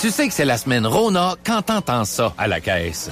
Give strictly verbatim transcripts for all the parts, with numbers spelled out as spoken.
Tu sais que c'est la semaine Rona quand t'entends ça à la caisse.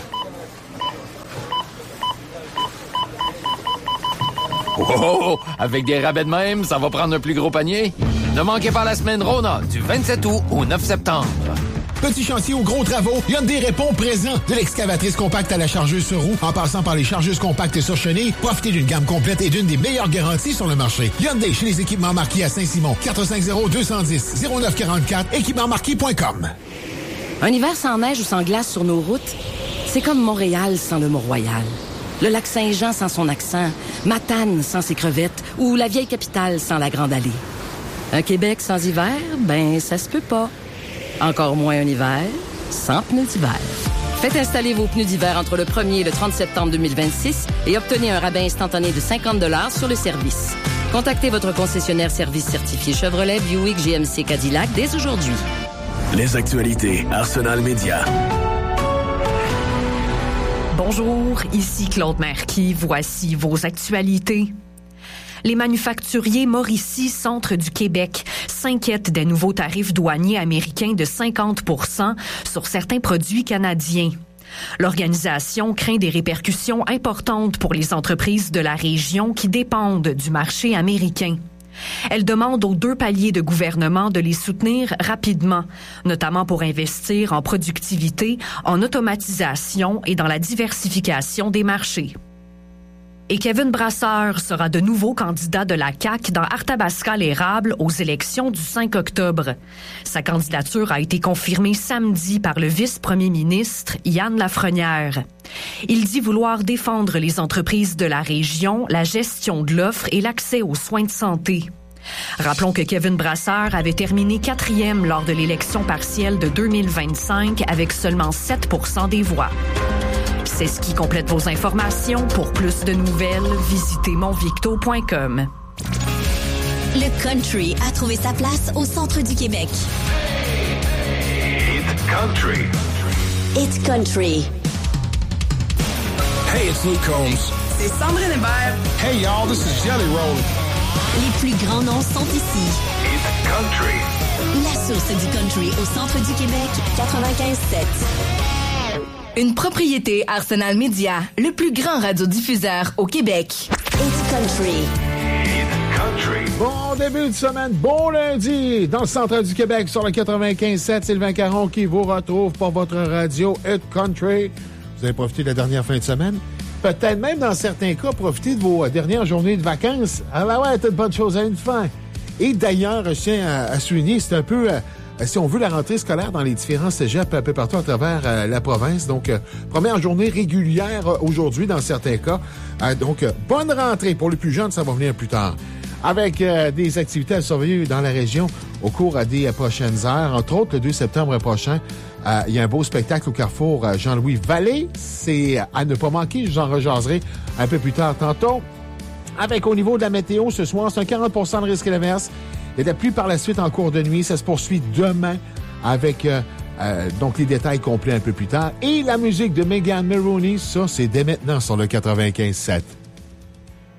Oh, avec des rabais de même, ça va prendre un plus gros panier. Ne manquez pas la semaine Rona du vingt-sept août au neuf septembre. Petit chantier ou gros travaux, Hyundai répond présent. De l'excavatrice compacte à la chargeuse sur roue, en passant par les chargeuses compactes sur chenille, profitez d'une gamme complète et d'une des meilleures garanties sur le marché. Hyundai, chez les équipements marquis à Saint-Simon, quatre cinq zéro deux un zéro zéro neuf quatre quatre, équipement marquis point com. Un hiver sans neige ou sans glace sur nos routes, c'est comme Montréal sans le Mont-Royal. Le lac Saint-Jean sans son accent, Matane sans ses crevettes ou la vieille capitale sans la Grande Allée. Un Québec sans hiver, ben ça se peut pas. Encore moins un hiver sans pneus d'hiver. Faites installer vos pneus d'hiver entre le premier et le trente septembre deux mille vingt-six et obtenez un rabais instantané de cinquante dollars sur le service. Contactez votre concessionnaire service certifié Chevrolet, Buick, G M C, Cadillac dès aujourd'hui. Les actualités Arsenal Média. Bonjour, ici Claude Marquis. Voici vos actualités. Les manufacturiers Mauricie, centre du Québec, s'inquiètent des nouveaux tarifs douaniers américains de cinquante pour cent sur certains produits canadiens. L'organisation craint des répercussions importantes pour les entreprises de la région qui dépendent du marché américain. Elle demande aux deux paliers de gouvernement de les soutenir rapidement, notamment pour investir en productivité, en automatisation et dans la diversification des marchés. Et Kevin Brasseur sera de nouveau candidat de la C A Q dans Arthabasca-l'Érable aux élections du cinq octobre. Sa candidature a été confirmée samedi par le vice-premier ministre Yann Lafrenière. Il dit vouloir défendre les entreprises de la région, la gestion de l'offre et l'accès aux soins de santé. Rappelons que Kevin Brasseur avait terminé quatrième lors de l'élection partielle de deux mille vingt-cinq avec seulement sept pour cent des voix. C'est ce qui complète vos informations. Pour plus de nouvelles, visitez monvicto point com. Le country a trouvé sa place au centre du Québec. Hit Country. Hit Country. Hey, it's Luke Combs. C'est Sandrine Hébert. Hey, y'all, this is Jelly Roll. Les plus grands noms sont ici. Hit Country. La source du country au centre du Québec, quatre-vingt-quinze sept. Une propriété Arsenal Média, le plus grand radiodiffuseur au Québec. Hit Country. Hit Country. Bon début de semaine, bon lundi, dans le centre du Québec sur le quatre-vingt-quinze sept. Sylvain Caron qui vous retrouve pour votre radio Hit Country. Vous avez profité de la dernière fin de semaine. Peut-être même, dans certains cas, profiter de vos dernières journées de vacances. Ah ben ouais, t'as de bonnes choses à une fin. Et d'ailleurs, je tiens à, à souligner, c'est un peu... Euh, si on veut la rentrée scolaire dans les différents cégeps un peu partout à travers euh, la province. Donc, euh, première journée régulière euh, aujourd'hui dans certains cas. Euh, donc, euh, bonne rentrée. Pour les plus jeunes, ça va venir plus tard. Avec euh, des activités à surveiller dans la région au cours euh, des euh, prochaines heures. Entre autres, le deux septembre prochain, euh, il y a un beau spectacle au carrefour euh, Jean-Louis Vallée. C'est à ne pas manquer. Je vous en rejaserai un peu plus tard tantôt. Avec au niveau de la météo, ce soir, c'est un quarante pour cent de risque d'averse. Et la pluie par la suite en cours de nuit. Ça se poursuit demain avec euh, euh, donc les détails complets un peu plus tard. Et la musique de Megan Maroney, ça, c'est dès maintenant sur le quatre-vingt-quinze sept.